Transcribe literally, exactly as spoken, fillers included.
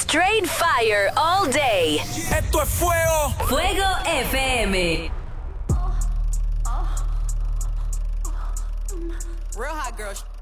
Straight fire all day. Esto es fuego. Fuego F M. Real hot girl.